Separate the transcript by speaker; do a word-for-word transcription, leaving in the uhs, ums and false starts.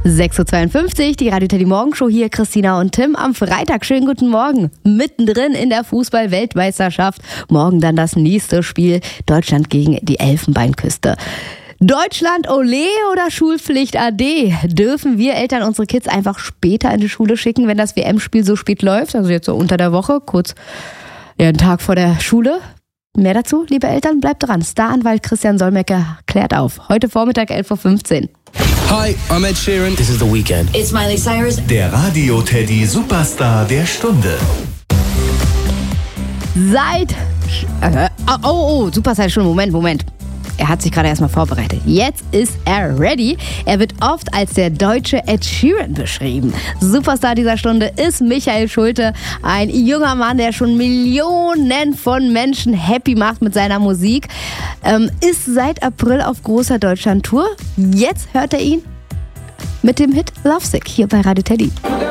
Speaker 1: sechs Uhr zweiundfünfzig, die Radio Teddy Morgenshow hier, Christina und Tim am Freitag. Schönen guten Morgen. Mittendrin in der Fußball-Weltmeisterschaft. Morgen dann das nächste Spiel. Deutschland gegen die Elfenbeinküste. Deutschland, ole oder Schulpflicht A D? Dürfen wir Eltern unsere Kids einfach später in die Schule schicken, wenn das W M-Spiel so spät läuft? Also jetzt so unter der Woche, kurz ja, einen Tag vor der Schule. Mehr dazu, liebe Eltern, bleibt dran. Staranwalt Christian Solmecke klärt auf. Heute Vormittag elf Uhr fünfzehn.
Speaker 2: Hi, I'm Ed Sheeran. This is The Weeknd.
Speaker 3: It's Miley Cyrus.
Speaker 4: Der Radio Teddy Superstar der Stunde.
Speaker 1: Seit... Äh, oh, oh, Superstar der Stunde. Moment, Moment. Er hat sich gerade erstmal vorbereitet. Jetzt ist er ready. Er wird oft als der deutsche Ed Sheeran beschrieben. Superstar dieser Stunde ist Michael Schulte. Ein junger Mann, der schon Millionen von Menschen happy macht mit seiner Musik. Ähm, ist seit April auf großer Deutschland-Tour. Jetzt hört er ihn mit dem Hit Lovesick hier bei Radio Teddy.